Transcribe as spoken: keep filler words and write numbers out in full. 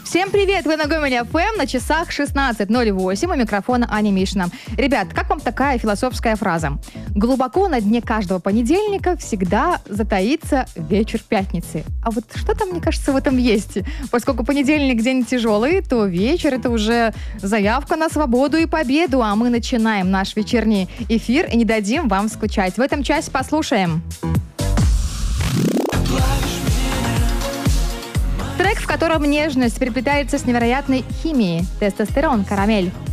Всем привет! Вы на Гомеле эф эм, на часах шестнадцать ноль восемь, у микрофона Аня Мишина. Ребят, как вам такая философская фраза? Глубоко на дне каждого понедельника всегда затаится вечер пятницы. А вот что-то, мне кажется, в этом есть. Поскольку понедельник день тяжелый, то вечер — это уже заявка на свободу и победу. А мы начинаем наш вечерний эфир и не дадим вам скучать. В этом часе послушаем. Трек, в котором нежность переплетается с невероятной химией. Тестостерон, карамель.